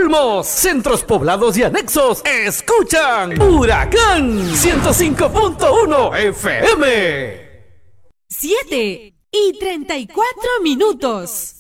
Olmos, centros poblados y anexos escuchan Huracán 105.1 FM. 7:34.